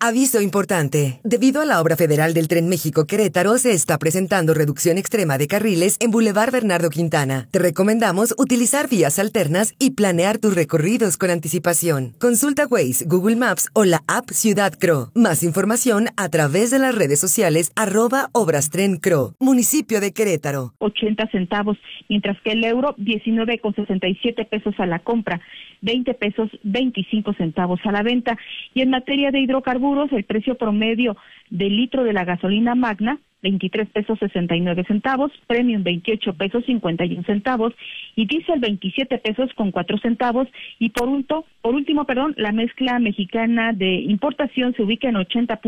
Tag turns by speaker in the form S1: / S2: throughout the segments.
S1: Aviso importante. Debido a la obra federal del Tren México-Querétaro, se está presentando reducción extrema de carriles en Boulevard Bernardo Quintana. Te recomendamos utilizar vías alternas y planear tus recorridos con anticipación. Consulta Waze, Google Maps o la app Ciudad Cro. Más información a través de las redes sociales @ObrasTrenCro. Municipio de Querétaro.
S2: 80 centavos, mientras que el euro 19,67 pesos a la compra, 20 pesos 25 centavos a la venta. Y en materia de hidrocarburos, el precio promedio del litro de la gasolina Magna, 23 pesos 69 centavos, Premium 28 pesos 51 centavos y Diesel 27 pesos con 4 centavos. Y por último, la mezcla mexicana de importación se ubica en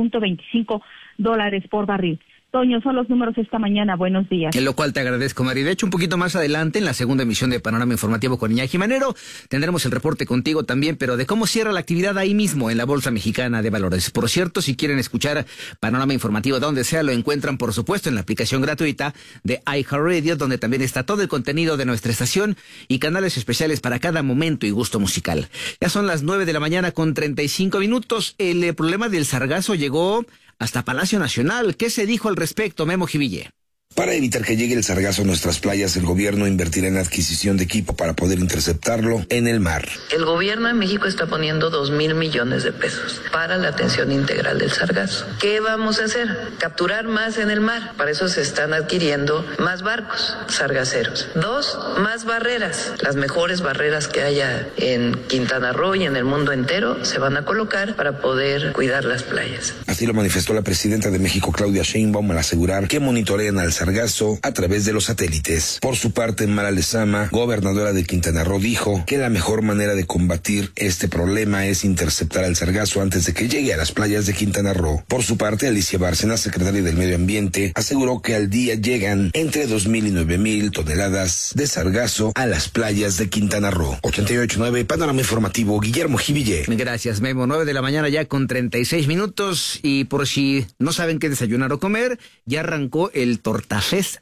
S2: $80.25 por barril. Toño, son los números esta mañana. Buenos días.
S3: En lo cual te agradezco, Mari. De hecho, un poquito más adelante, en la segunda emisión de Panorama Informativo con Iñaki Manero, tendremos el reporte contigo también, pero de cómo cierra la actividad ahí mismo en la Bolsa Mexicana de Valores. Por cierto, si quieren escuchar Panorama Informativo donde sea, lo encuentran, por supuesto, en la aplicación gratuita de iHeartRadio, donde también está todo el contenido de nuestra estación y canales especiales para cada momento y gusto musical. Ya son las 9 de la mañana con 35 minutos. El problema del sargazo llegó hasta Palacio Nacional. ¿Qué se dijo al respecto, Memo Jiville?
S4: Para evitar que llegue el sargazo a nuestras playas, el gobierno invertirá en adquisición de equipo para poder interceptarlo en el mar.
S5: El gobierno de México está poniendo 2,000 millones de pesos para la atención integral del sargazo. ¿Qué vamos a hacer? Capturar más en el mar. Para eso se están adquiriendo más barcos sargaceros. 2, más barreras. Las mejores barreras que haya en Quintana Roo y en el mundo entero se van a colocar para poder cuidar las playas.
S4: Así lo manifestó la presidenta de México, Claudia Sheinbaum, al asegurar que monitorean al sargazo a través de los satélites. Por su parte, Mara Lezama, gobernadora de Quintana Roo, dijo que la mejor manera de combatir este problema es interceptar al sargazo antes de que llegue a las playas de Quintana Roo. Por su parte, Alicia Bárcena, secretaria del Medio Ambiente, aseguró que al día llegan entre 2,000 y 9,000 toneladas de sargazo a las playas de Quintana Roo. 88.9, Panorama Informativo, Guillermo Jiville.
S3: Gracias, Memo. 9 de la mañana ya con 36 minutos. Y por si no saben qué desayunar o comer, ya arrancó el Tortafest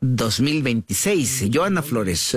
S3: 2026. Joana Flores.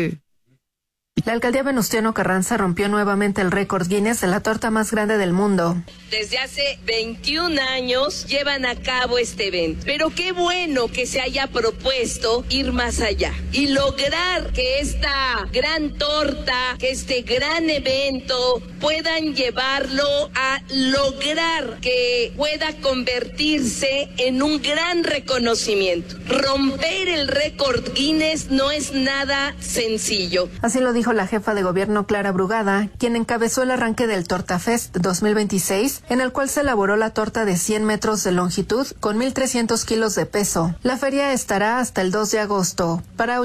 S6: La alcaldía Venustiano Carranza rompió nuevamente el récord Guinness de la torta más grande del mundo.
S7: Desde hace 21 años llevan a cabo este evento, pero qué bueno que se haya propuesto ir más allá y lograr que esta gran torta, que este gran evento puedan llevarlo a lograr que pueda convertirse en un gran reconocimiento. Romper el récord Guinness no es nada sencillo.
S6: Así lo dijo la jefa de gobierno Clara Brugada, quien encabezó el arranque del Tortafest 2026, en el cual se elaboró la torta de 100 metros de longitud con 1,300 kilos de peso. La feria estará hasta el 2 de agosto. Para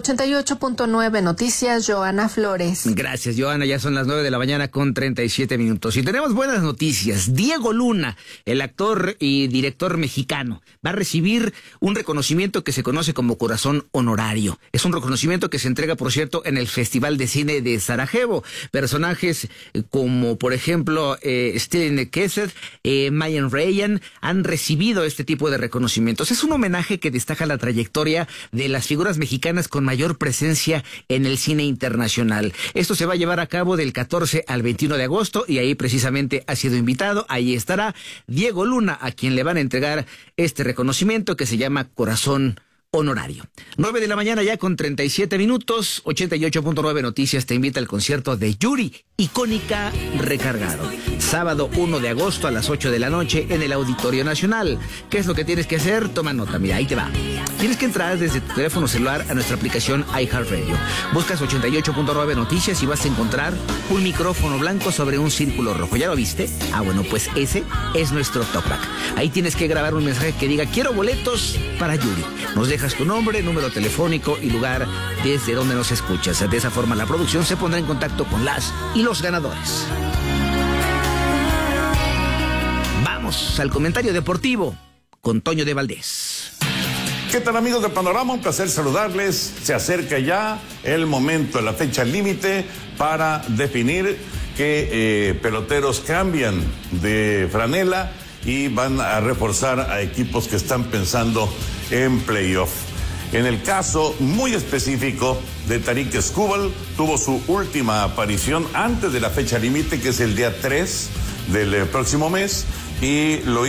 S6: 88.9 Noticias, Joana Flores.
S3: Gracias, Joana. Ya son las 9 de la mañana con 37 minutos. Y tenemos buenas noticias. Diego Luna, el actor y director mexicano, va a recibir un reconocimiento que se conoce como Corazón Honorario. Es un reconocimiento que se entrega, por cierto, en el Festival de Cine de Sarajevo. Personajes como, por ejemplo, Stellan Kesset, Mayan Ryan han recibido este tipo de reconocimientos. Es un homenaje que destaca la trayectoria de las figuras mexicanas con mayor presencia en el cine internacional. Esto se va a llevar a cabo del 14 al 21 de agosto y ahí precisamente ha sido invitado. Ahí estará Diego Luna, a quien le van a entregar este reconocimiento que se llama Corazón Honorario. 9 de la mañana ya con 37 minutos, 88.9 Noticias te invita al concierto de Yuri, icónica Recargado. Sábado 1 de agosto a las 8 de la noche en el Auditorio Nacional. ¿Qué es lo que tienes que hacer? Toma nota, mira, ahí te va. Tienes que entrar desde tu teléfono celular a nuestra aplicación iHeartRadio. Buscas 88.9 Noticias y vas a encontrar un micrófono blanco sobre un círculo rojo. ¿Ya lo viste? Ah, bueno, pues ese es nuestro talkback. Ahí tienes que grabar un mensaje que diga: quiero boletos para Yuri. Nos dejas tu nombre, número telefónico y lugar desde donde nos escuchas. De esa forma la producción se pondrá en contacto con las y los ganadores. Vamos al comentario deportivo con Toño de Valdés.
S8: ¿Qué tal, amigos de Panorama? Un placer saludarles. Se acerca ya el momento, la fecha límite para definir qué peloteros cambian de franela y van a reforzar a equipos que están pensando en playoff. En el caso muy específico de Tarik Skubal, tuvo su última aparición antes de la fecha límite, que es el día 3 del próximo mes, y lo